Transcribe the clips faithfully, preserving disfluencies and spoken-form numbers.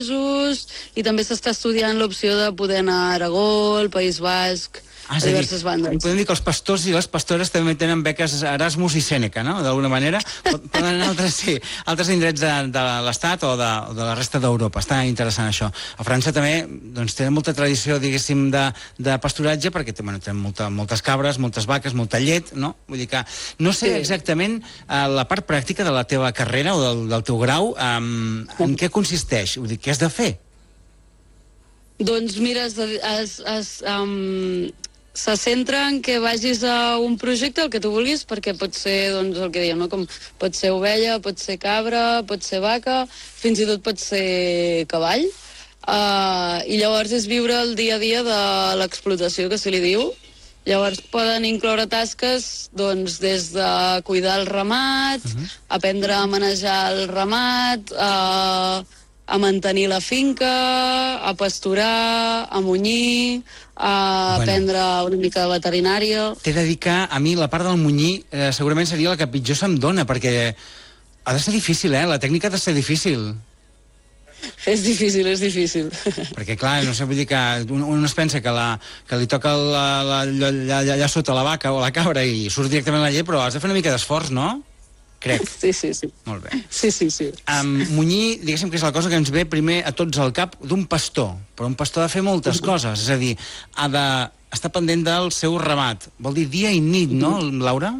i també s'està estudiant l'opció de poder anar a Aragó, al País Basc, Ah, a diverses bandes. Podem dir que els pastors i les pastores també tenen beques Erasmus i Sèneca, no?, d'alguna manera. Poden anar a altres, sí, altres indrets de, de l'Estat o de, o de la resta d'Europa. Està interessant això. A França també doncs, tenen molta tradició, diguéssim, de, de pasturatge, perquè bueno, tenen molta, moltes cabres, moltes vaques, molta llet, no? Vull dir que no sé exactament eh, la part pràctica de la teva carrera o del, del teu grau, um, en què consisteix? Vull dir, què has de fer? Doncs mira, es, es, es, um, se centra en que vagis a un projecte, el que tu vulguis, perquè pot ser, doncs, el que dèiem, no? Com pot ser ovella, pot ser cabra, pot ser vaca, fins i tot pot ser cavall. Uh, I llavors és viure el dia a dia de l'explotació, que se li diu. Llavors poden incloure tasques, doncs, des de cuidar el ramat, uh-huh. aprendre a manejar el ramat, uh, a mantenir la finca, a pasturar, a munyir, a bueno. aprendre una mica de veterinària. T'he de dir que a mi la part del munyir eh, segurament seria la que pitjor se'm dona, perquè ha de ser difícil, eh? La tècnica ha de ser difícil. És difícil, és difícil. Perquè, clar, no sé, vull dir que un, un es pensa que, la, que li toca la, la, la, allà, allà sota la vaca o la cabra i surt directament la llet, però has de fer una mica d'esforç, no? Crec. Sí, sí, sí. Molt bé. Sí, sí, sí. Um, munyir, diguéssim que és la cosa que ens ve primer a tots al cap d'un pastor, però un pastor ha de fer moltes uh-huh. coses, és a dir, ha d'estar pendent del seu ramat. Vol dir dia i nit, no, Laura?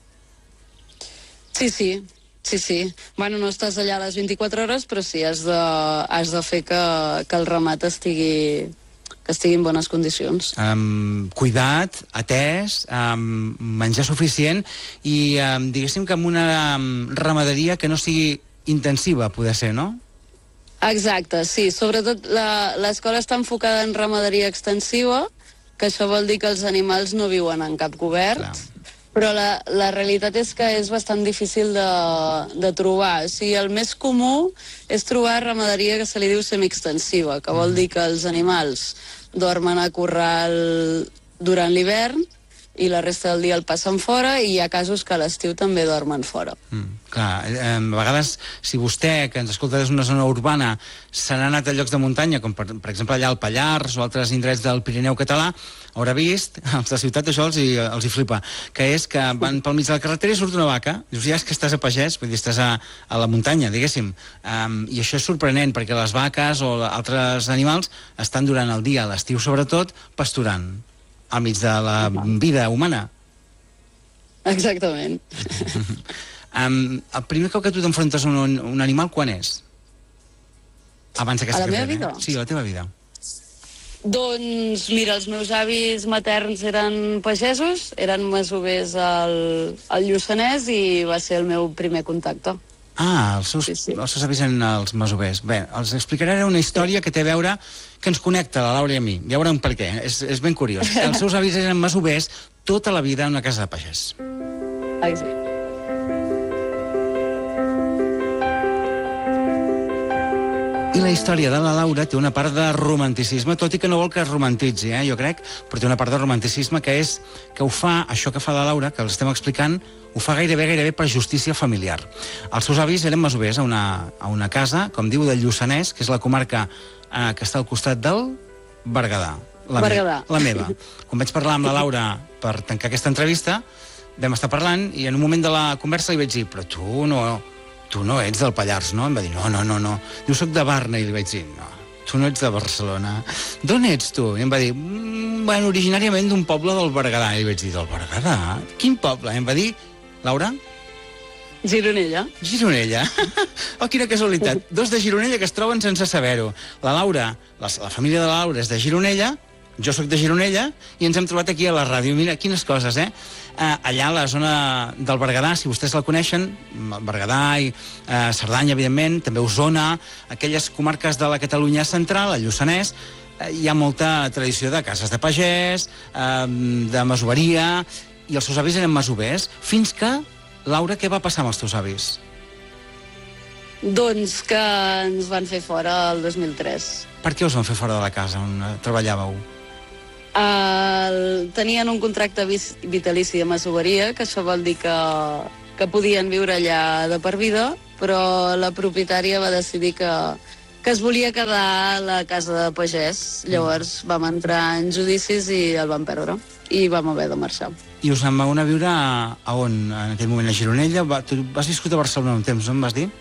Sí, sí. Sí, sí. Bueno, no estàs allà a les vint-i-quatre hores, però sí, has de, has de fer que, que el ramat estigui, que estigui en bones condicions. Um, cuidat, atès, um, menjar suficient i, um, diguéssim, que amb una um, ramaderia que no sigui intensiva, poder ser, no? Exacte, sí. Sobretot la, l'escola està enfocada en ramaderia extensiva, que això vol dir que els animals no viuen en cap cobert. Clar. Però la, la realitat és que és bastant difícil de, de trobar. O sigui, el més comú és trobar ramaderia que se li diu semiextensiva, que vol dir que els animals dormen a corral durant l'hivern i la resta del dia el passen fora, i hi ha casos que a l'estiu també dormen fora. Mm, clar, eh, a vegades, si vostè, que ens escolta des d'una zona urbana, se n'ha anat a llocs de muntanya, com per, per exemple allà al Pallars o altres indrets del Pirineu català, haurà vist, els de ciutat això els hi, els hi flipa, que és que van pel mig de la carretera i surt una vaca, dius, ja és que estàs a pagès, vull dir, estàs a, a la muntanya, diguéssim, um, i això és sorprenent, perquè les vaques o altres animals estan durant el dia, a l'estiu sobretot, pasturant al mig de la vida humana. Exactament. um, el primer cop que tu t'enfrontes a un, un animal, quan és? Abans d'aquesta a la carrera, meva vida? Eh? Sí, a la teva vida. Doncs mira, els meus avis materns eren pagesos, eren masovers al, al Lluçanès, i va ser el meu primer contacte. Ah, els seus, sí, sí. els seus avis eren els masovers. Bé, els explicaré una història que té a veure, que ens connecta, la Laura i a mi. Ja veurem per què, és, és ben curiós. Els seus avis eren masovers tota la vida en una casa de pagès. Ah, sí. I la història de la Laura té una part de romanticisme, tot i que no vol que es romantitzi, eh, jo crec, però té una part de romanticisme que és que ho fa, això que fa la Laura, que els estem explicant, ho fa gairebé, gairebé per justícia familiar. Els seus avis eren masovers a una, a una casa, com diu, del Lluçanès, que és la comarca eh, que està al costat del Berguedà. La, Berguedà. Me, la meva. Quan vaig parlar amb la Laura per tancar aquesta entrevista, vam estar parlant i en un moment de la conversa li vaig dir, però tu no... tu no ets del Pallars, no? Em va dir, no, no, no, no. Diu, soc de Barna, i li vaig dir, no, tu no ets de Barcelona. D'on ets tu? I em va dir, mmm, bueno, originàriament d'un poble del Berguedà. I li vaig dir, del Berguedà? Quin poble? I em va dir, Laura? Gironella. Gironella. Oh, quina casualitat. Dos de Gironella que es troben sense saber-ho. La Laura, la, la família de la Laura és de Gironella, jo sóc de Gironella, i ens hem trobat aquí a la ràdio. Mira, quines coses, eh? Uh, allà a la zona del Berguedà, si vostès la coneixen, Berguedà i uh, Cerdanya, evidentment, també Osona, aquelles comarques de la Catalunya central, el Lluçanès, uh, hi ha molta tradició de cases de pagès, uh, de masoveria, i els seus avis eren masovers, fins que, Laura, què va passar amb els teus avis? Doncs que ens van fer fora el dos mil tres. Per què us van fer fora de la casa on treballàveu? Uh, tenien un contracte vitalici de masoveria, que això vol dir que, que podien viure allà de per vida, però la propietària va decidir que, que es volia quedar a la casa de pagès. Llavors vam entrar en judicis i el vam perdre. I vam haver de marxar. I us en vau anar a viure a, a on? En aquell moment a Gironella? Va, tu vas viscut a Barcelona un temps, no em vas dir?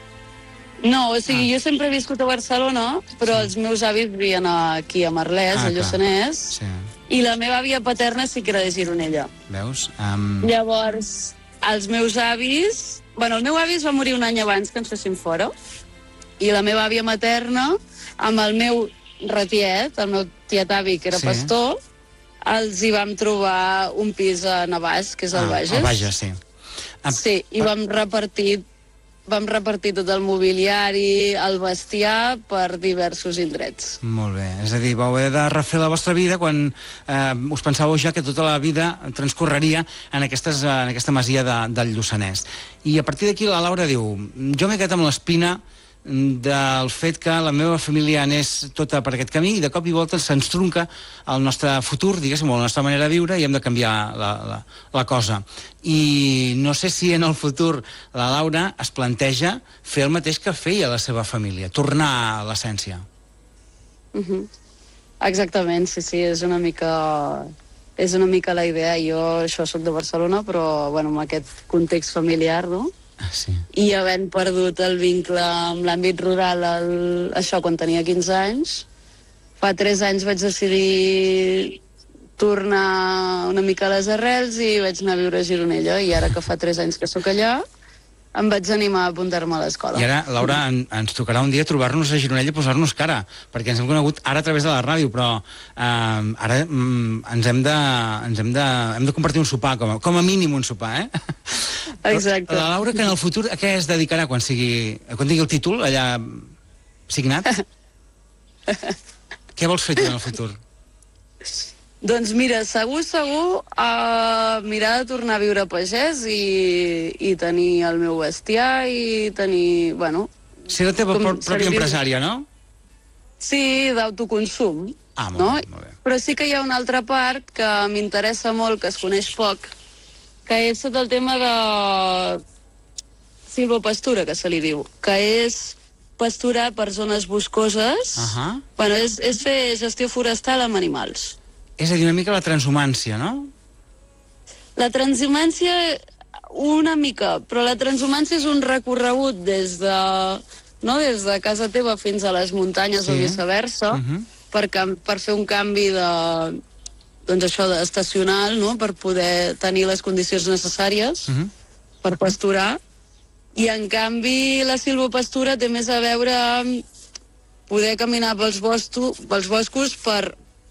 No, o sigui, Ah. jo sempre he viscut a Barcelona, però els meus avis vivien aquí a Merlès, Ah, a clar. Lluçanès, Sí. i la meva àvia paterna sí que era de Gironella. Veus? Um... Llavors, els meus avis... Bueno, el meu avi es va morir un any abans que ens fessin fora, i la meva àvia materna, amb el meu retiet, el meu tiet avi, que era Sí. pastor, els hi vam trobar un pis a Navàs, que és al Ah, Bages. al Bages, sí. Ah, Sí, i vam repartir vam repartir tot el mobiliari, el bestiar, per diversos indrets. Molt bé. És a dir, vau haver de refer la vostra vida quan eh, us pensàveu ja que tota la vida transcorreria en, aquestes, en aquesta masia de, del Lluçanès. I a partir d'aquí la Laura diu: jo m'he quedat amb l'espina del fet que la meva família anés tota per aquest camí i de cop i volta se'ns trunca el nostre futur, diguéssim, la nostra manera de viure, i hem de canviar la, la, la cosa. I no sé si en el futur la Laura es planteja fer el mateix que feia la seva família, tornar a l'essència. Uh -huh. Exactament, sí, sí, és una mica... És una mica la idea. Jo, això, soc de Barcelona, però, bueno, amb aquest context familiar, no? Ah, sí. I havent perdut el vincle amb l'àmbit rural, el, això, quan tenia quinze anys, fa tres anys vaig decidir tornar una mica a les arrels i vaig anar a viure a Gironella, i ara que fa tres anys que sóc allà, em vaig animar a apuntar-me a l'escola. I ara, Laura, en, ens tocarà un dia trobar-nos a Gironella i posar-nos cara, perquè ens hem conegut ara a través de la ràdio, però eh, ara mm, ens, hem de, ens hem de, hem de compartir un sopar, com a, com a mínim un sopar, eh? Exacte. La Laura, que en el futur a què es dedicarà quan sigui, quan tingui el títol allà signat? Què vols fer tu en el futur? Doncs mira, segur, segur, uh, mirar de tornar a viure a pagès i, i tenir el meu bestiar i tenir, bueno... Ser la teva com pròpia servir- empresària, no? Sí, d'autoconsum. Ah, molt no? bé, molt bé. Però sí que hi ha una altra part que m'interessa molt, que es coneix poc, que és tot el tema de silvopastura, que se li diu, que és pasturar per zones boscoses. Ahà. Bueno, és, és fer gestió forestal amb animals. És a dir, una mica la transhumància, no? La transhumància, una mica, però la transhumància és un recorregut des de, no, des de casa teva fins a les muntanyes, Sí. o viceversa, Uh -huh. per, cam- per fer un canvi de, doncs això, de estacional, no?, per poder tenir les condicions necessàries Uh -huh. per pasturar. I en canvi la silvopastura té més a veure amb poder caminar pels, bosto, pels boscos per,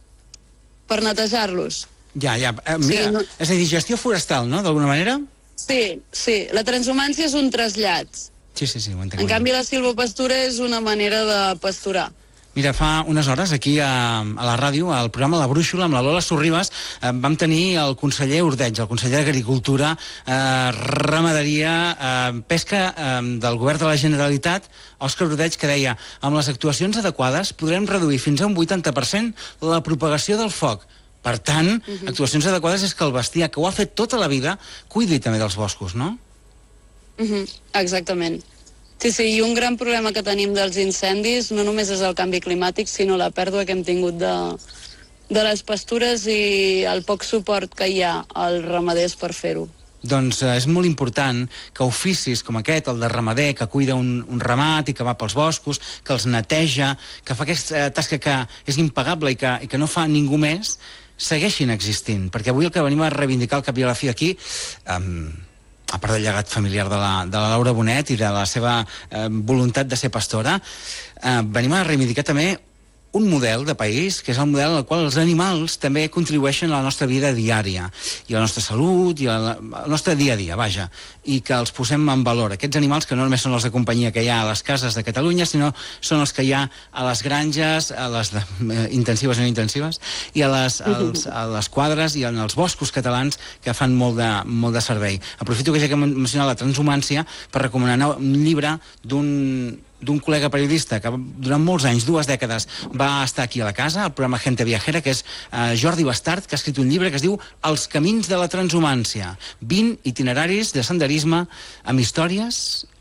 per netejar-los. Ja, ja. Eh, mira, Sí, no- és a dir, gestió forestal, no?, d'alguna manera? Sí, sí, la transhumància és un trasllat. Sí, sí, sí, ho entenc. En canvi, la silvopastura és una manera de pasturar. Mira, fa unes hores aquí a, a la ràdio, al programa La Brúixola, amb la Lola Sorribas, eh, vam tenir el conseller Ordeig, el conseller d'Agricultura, eh, Ramaderia, eh, Pesca eh, del Govern de la Generalitat, Òscar Ordeig, que deia: amb les actuacions adequades podrem reduir fins a un vuitanta per cent la propagació del foc. Per tant, uh -huh. actuacions adequades és que el bestiar, que ho ha fet tota la vida, cuidi també dels boscos, no? Uh -huh, exactament. Sí, sí, i un gran problema que tenim dels incendis no només és el canvi climàtic, sinó la pèrdua que hem tingut de, de les pastures i el poc suport que hi ha als ramaders per fer-ho. Doncs eh, és molt important que oficis com aquest, el de ramader, que cuida un, un ramat i que va pels boscos, que els neteja, que fa aquesta tasca que és impagable i que, i que no fa ningú més, segueixin existint. Perquè avui el que venim a reivindicar al cap i a la fi aquí, um, a part del llegat familiar de la, de la Laura Bonet i de la seva eh, voluntat de ser pastora, eh, venim a reivindicar també un model de país, que és el model en el qual els animals també contribueixen a la nostra vida diària, i a la nostra salut, i a la, al nostre dia a dia, vaja, i que els posem en valor. Aquests animals que no només són els de companyia que hi ha a les cases de Catalunya, sinó són els que hi ha a les granges, a les de, eh, intensives i no intensives, i a les, als, a les quadres i en els boscos catalans, que fan molt de, molt de servei. Aprofito que ja que hem mencionat la transhumància per recomanar un llibre d'un d'un col·lega periodista que durant molts anys, dues dècades, va estar aquí a la casa, al programa Gente Viajera, que és eh, Jordi Bastard, que ha escrit un llibre que es diu Els camins de la transhumància, vint itineraris de senderisme amb històries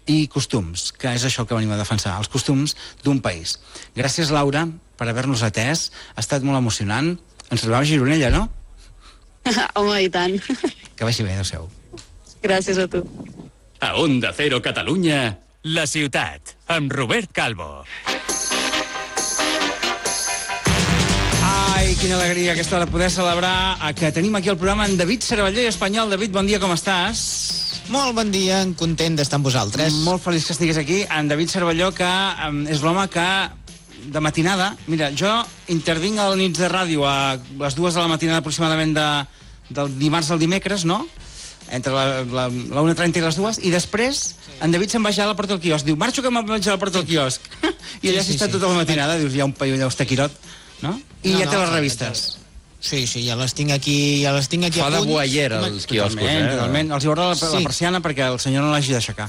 i costums, que és això que venim a defensar, els costums d'un país. Gràcies, Laura, per haver-nos atès. Ha estat molt emocionant. Ens trobem a Gironella, no? Home, i tant. Que vagi bé, adéu-siau. Gràcies a tu. A Onda Cero Catalunya, La Ciutat, amb Robert Calvo. Ai, quina alegria aquesta de poder celebrar que tenim aquí el programa en David Cervelló i Espanyol. David, bon dia, com estàs? Molt bon dia, content d'estar amb vosaltres. Molt feliç que estiguis aquí. En David Cervelló, que um, és l'home que de matinada... Mira, jo intervinc a la nits de ràdio a les dues de la matinada aproximadament de, del dimarts al dimecres, no? Entre la, la, la una trenta i les dues, i després en David se'n va ja a la porta del quiosc. Diu, marxo que me'n vaig a la porta del quiosc. I allà s'hi sí, està sí, tota la matinada, dius, hi ha un paio allà, Taquirot, no? I no, ja té no, les revistes. Sí, sí, ja les tinc aquí, ja les tinc aquí Fa a punt. de buaier els quioscos, totalment, eh? Totalment, els hi obre la, Sí. la persiana perquè el senyor no l'hagi d'aixecar.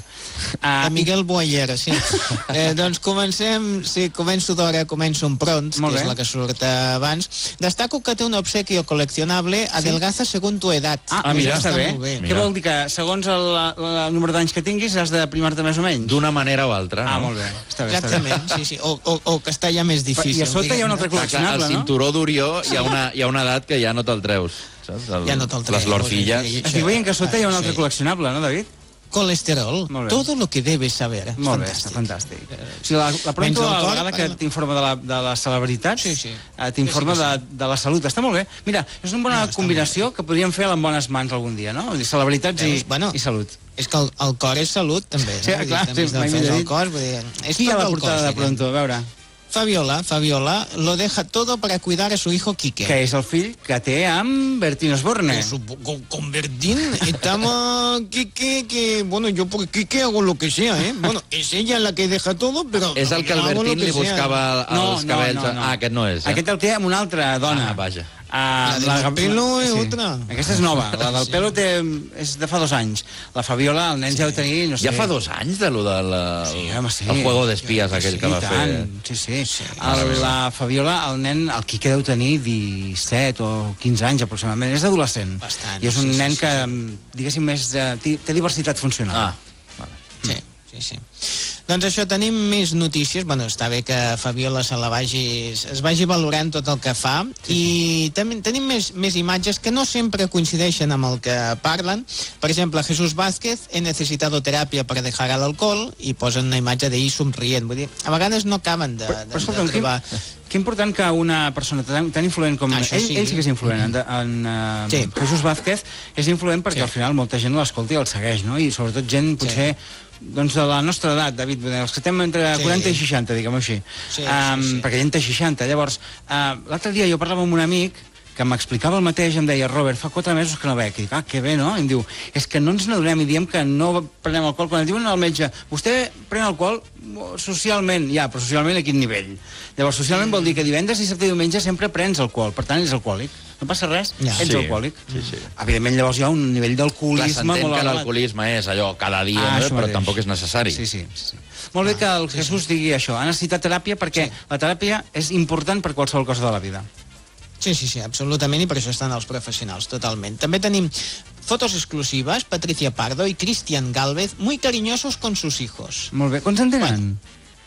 A Uh, Miguel Boaiera, sí. eh, doncs comencem, sí, començo d'hora, començo en pront, que Molt bé. és la que surt abans. Destaco que té un obsequio coleccionable, adelgaza según tu edad. Ah, Ah, mira, mira, està bé. molt bé. Què vol dir que, segons el, el, el número d'anys que tinguis, has de primar-te més o menys? D'una manera o altra, Ah, no? molt bé. Està bé, està bé. Exactament, sí, sí. O, o, o que està ja més difícil. I a sota hi ha un altre diguem-ne. Clar, clar, col·leccionable, el no? cinturó d'Orió hi ha una, hi ha una edat que ja no te'l treus, saps? El, Ja no te'l treus, Les lorcilles. sí, sí. Estic veient que a sota hi ha un altre Sí. col·leccionable, no, David? Colesterol, Molt bé. todo lo que debes saber. Molt bé, Fantàstic. està fantàstic. O sigui, la, la Menys Pronto, el a la cor, vegada que parla. t'informa de, la, de les celebritats, Sí, sí. eh, t'informa Sí, sí, de, de la salut. Està molt bé. Mira, és una bona No, està combinació que podríem fer en bones mans algun dia, no? Vull dir, celebritats i, Veus? Bueno, i salut. És que el, el cor és salut, també. Sí, no? Vull dir, clar, també sí, has de mai fer millor el dit. cos, vull dir, és Qui hi ha tot a la el portada cos, de diguem. Pronto? A veure, Fabiola, Fabiola lo deja todo para cuidar a su hijo Quique. que és el fill que té amb Bertín Osborne. Con, su- con- con Bertín estamos Quique, que bueno, yo por Quique hago lo que sea, ¿eh? Bueno, es ella la que deja todo, pero És el que yo el hago lo Bertín li sea. buscava els cabells... Ah, aquest no és, eh? Aquest el té amb una altra dona. Ah, vaja. Ah, La del pelo és otra. Aquesta és nova. La del Sí. pelo té, és de fa dos anys. La Fabiola, el nen sí. ja ho tenia, no sé. Ja fa dos anys de lo de la, Sí, home, sí. el juego d'espies aquell Sí, que va i fer. tant. Sí, sí. El, la Fabiola, el nen, el Quique deu tenir disset o quinze anys aproximadament. És adolescent. Bastant, I és un sí, sí, nen sí. que, diguéssim, més, eh, té té diversitat funcional. Ah, vale. Sí, sí, sí. Doncs això, tenim més notícies. Bueno, està bé que Fabiola se la vagi, es vagi valorant tot el que fa. I també tenim més, més imatges que no sempre coincideixen amb el que parlen. Per exemple, Jesús Vázquez, he necesitado terapia para dejar el alcohol, i posen una imatge d'ell somrient. Vull dir, a vegades no acaben de, de, Però escolta'm, de que, trobar... que important que una persona tan, tan influent com... Això ell, sí. ell sí que és influent. En, en uh, Sí. Jesús Vázquez és influent perquè Sí. al final molta gent l'escolta i el segueix, no? I sobretot gent, potser, doncs de la nostra edat, David, els que estem entre Sí. quaranta i seixanta, diguem-ho així. Sí, um, sí, sí. Perquè gent té seixanta. Llavors, uh, l'altre dia jo parlava amb un amic que m'explicava el mateix, em deia, Robert, fa quatre mesos que no bec. I dic, ah, que bé, no? I em diu, és que no ens n'adonem i diem que no prenem alcohol. Quan et diuen al metge, vostè pren alcohol socialment, ja, però socialment a quin nivell? Llavors, socialment vol dir que divendres, dissabte i diumenge sempre prens alcohol, per tant, ets alcohòlic. No passa res, Ja. ets Sí, alcohòlic. sí, sí. Evidentment, llavors hi ha un nivell Clar, d'alcoholisme s'entén molt que elevat. l'alcoholisme és allò cada dia, Ah, no? això Però mateix. tampoc és necessari. Sí, sí, sí. Molt bé que el Jesús digui això. Ha necessitat teràpia perquè la teràpia és important per qualsevol cosa de la vida. Sí, sí, sí, absolutament, i per això estan els professionals, totalment. També tenim fotos exclusives, Patricia Pardo y Cristian Galvez, muy cariñosos con sus hijos. Molt bé. Quants en tenen?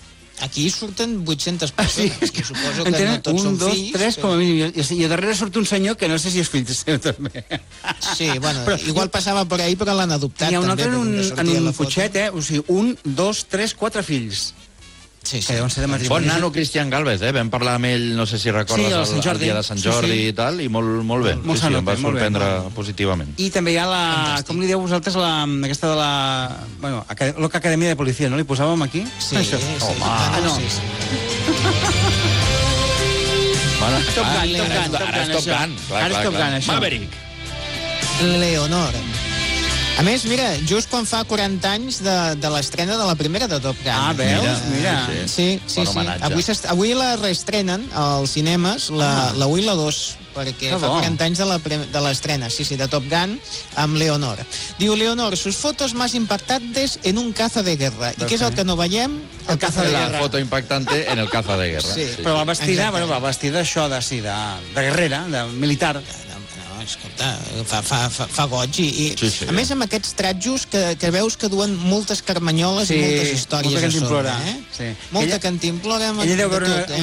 Aquí surten vuit-centes Ah, sí, persones, és que que suposo en que tenen no tots un, són dos, fills. tres, però- com a mínim. I, I a darrere surt un senyor que no sé si és fill seu, també. Sí, bueno, Però- igual passava per ahí, però l'han adoptat. Hi ha un també, altre en un, perquè en sortia un la foto. cotxet, eh? O sigui, un, dos, tres, quatre fills. Sí, sí. Que deuen ser de Bon matrimoni. nano Cristian Galvez, eh? Vam parlar amb ell, no sé si recordes, Sí, el el, Sant el, Jordi. dia de Sant Sí, Jordi sí. i tal, i molt, molt bé. Molt sí, sí, em va sanote, molt bé, sorprendre molt positivament. I també hi ha la... Fantàstic. Com li dieu vosaltres, la, aquesta de la... Bueno, acad Loca Acadèmia de Policia, no? Li posàvem aquí? Sí, Això. sí, Home. Ah, no. sí, sí. Bueno, Top ah, Gun, Top ara és- Gun, Top Ara és Gun, Top això. Gun. Clar, Ara és clar, Top clar. Gun, això. Maverick. Leonor. A més, mira, just quan fa quaranta anys de, de l'estrena de la primera de Top Gun. Ah, veus? Mira, Mira. Sí, sí, Bon sí. homenatge. Avui, avui la reestrenen als cinemes, la, Ah. la u i la dos, perquè Que fa bo. quaranta anys de la pre- de l'estrena, sí, sí, de Top Gun, amb Leonor. Diu, Leonor, sus fotos más impactantes en un caza de guerra. I què és el que no veiem? El caza de La guerra. foto impactante en el caza de guerra. Sí. Però va vestida, Exacte. bueno, va vestida això de, sí, de, de guerrera, de militar. No, no, escolta, fa, fa, fa, fa goig i, i Sí, sí. a més amb aquests tratjos que, que veus que duen moltes carmanyoles Sí, i moltes històries molta a sobre, cantimplora, eh? sí. Molta Ella- cantimplora amb ella deu de veure tot, una- eh?